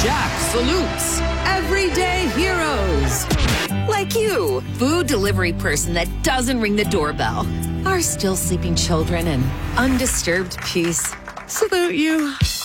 Jack salutes everyday heroes like you. Food delivery person that doesn't ring the doorbell. Our still sleeping children and undisturbed peace. Salute you.